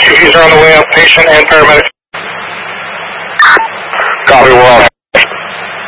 rescue. He's on the way up, patient and paramedic.